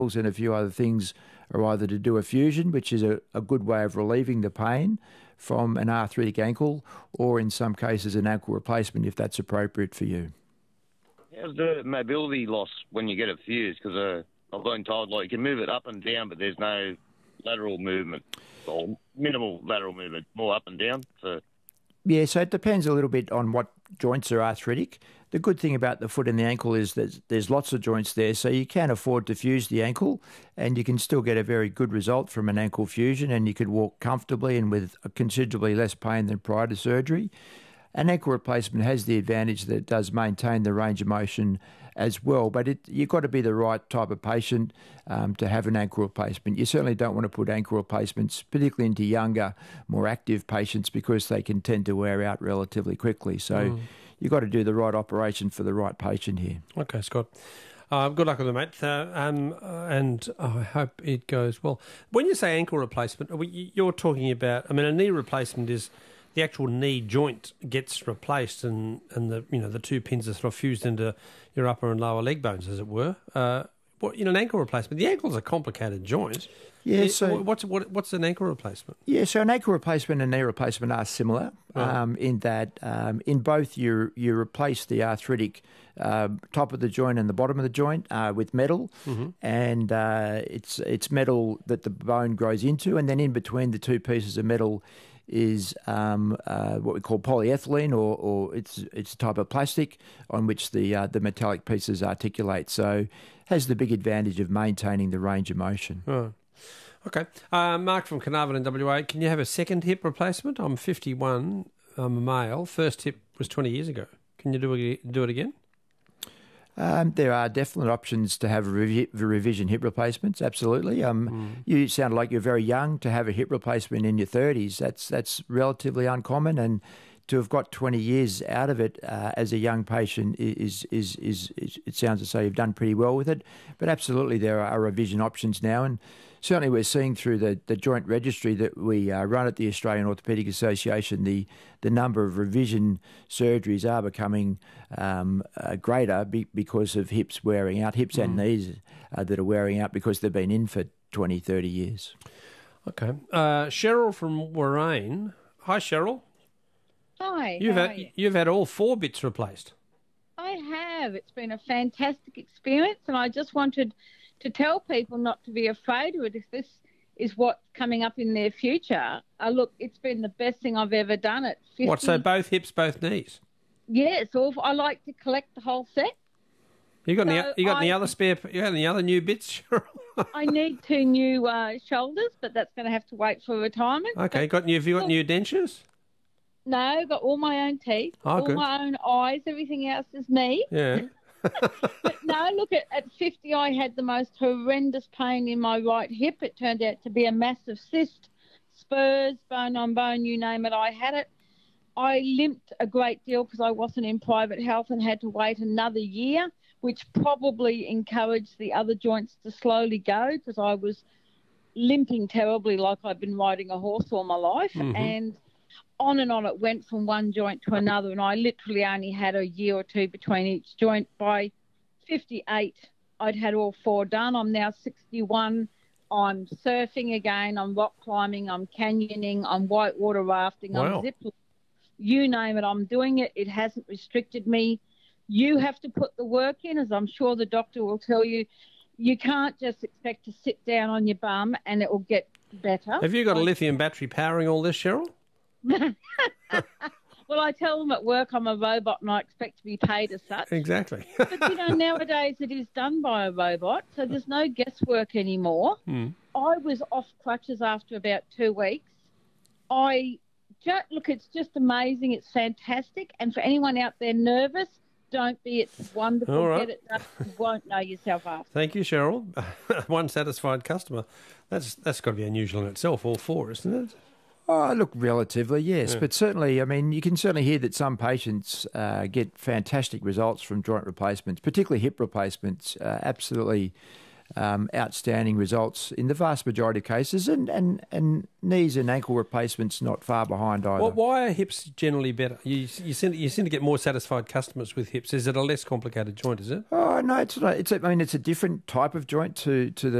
and a few other things are either to do a fusion, which is a good way of relieving the pain from an arthritic ankle, or in some cases an ankle replacement if that's appropriate for you. How's the mobility loss when you get it fused? Because I've been told you can move it up and down, but there's no lateral movement or minimal lateral movement, more up and down. So it depends a little bit on what joints are arthritic. The good thing about the foot and the ankle is that there's lots of joints there, so you can afford to fuse the ankle and you can still get a very good result from an ankle fusion, and you could walk comfortably and with considerably less pain than prior to surgery. An ankle replacement has the advantage that it does maintain the range of motion as well, but you've got to be the right type of patient to have an ankle replacement. You certainly don't want to put ankle replacements, particularly into younger, more active patients, because they can tend to wear out relatively quickly. So you've got to do the right operation for the right patient here. Okay, Scott. Good luck with it, mate, and I hope it goes well. When you say ankle replacement, you're talking about, a knee replacement is the actual knee joint gets replaced, and the two pins are sort of fused into your upper and lower leg bones, as it were. An ankle replacement, the ankle's a complicated joint. Yeah. So what's an ankle replacement? Yeah. So an ankle replacement and knee replacement are similar in that in both you replace the arthritic top of the joint and the bottom of the joint with metal, and it's metal that the bone grows into, and then in between the two pieces of metal is what we call polyethylene, or it's a type of plastic on which the metallic pieces articulate. So has the big advantage of maintaining the range of motion. Oh. Okay. Mark from Carnarvon in WA, can you have a second hip replacement? I'm 51, I'm a male. First hip was 20 years ago. Can you do it again? There are definite options to have revision hip replacements, absolutely. You sound like you're very young to have a hip replacement in your 30s. That's relatively uncommon, and to have got 20 years out of it as a young patient is it sounds as though you've done pretty well with it. But absolutely there are revision options now, and certainly we're seeing through the joint registry that we run at the Australian Orthopaedic Association, the number of revision surgeries are becoming greater because of hips wearing out, hips and knees that are wearing out because they've been in for 20, 30 years. Okay. Cheryl from Warrane. Hi, Cheryl. Hi. You've had all 4 bits replaced. I have. It's been a fantastic experience, and I just wanted to tell people not to be afraid of it if this is what's coming up in their future. Look, it's been the best thing I've ever done at 50. What, so both hips, both knees? Yeah, so I like to collect the whole set. You got any other new bits, Cheryl? I need 2 new shoulders, but that's going to have to wait for retirement. Okay, have you got new dentures? No, got all my own teeth, all good. my own eyes, everything else is me. Yeah. But no, look, at 50 I had the most horrendous pain in my right hip. It turned out to be a massive cyst, spurs, bone on bone, you name it, I had it. I limped a great deal because I wasn't in private health and had to wait another year, which probably encouraged the other joints to slowly go because I was limping terribly like I've been riding a horse all my life. And on it went from one joint to another, and I literally only had a year or 2 between each joint. By 58, I'd had all 4 done. I'm now 61. I'm surfing again. I'm rock climbing. I'm canyoning. I'm whitewater rafting. Wow. I'm ziplining. You name it, I'm doing it. It hasn't restricted me. You have to put the work in, as I'm sure the doctor will tell you. You can't just expect to sit down on your bum and it will get better. Have you got a lithium battery powering all this, Cheryl? Well, I tell them at work I'm a robot and I expect to be paid as such. Exactly. But, nowadays it is done by a robot, so there's no guesswork anymore. I was off crutches after about 2 weeks. Look, it's just amazing. It's fantastic. And for anyone out there nervous, don't be. It's wonderful. All right. Get it done. You won't know yourself after. Thank you, Cheryl. One satisfied customer. That's got to be unusual in itself, all 4, isn't it? Oh, look, relatively, yes. Yeah. But certainly, you can certainly hear that some patients get fantastic results from joint replacements, particularly hip replacements. Absolutely outstanding results in the vast majority of cases, and knees and ankle replacements not far behind either. Well, why are hips generally better? You seem to get more satisfied customers with hips. Is it a less complicated joint, is it? Oh, no, it's not. It's a different type of joint to the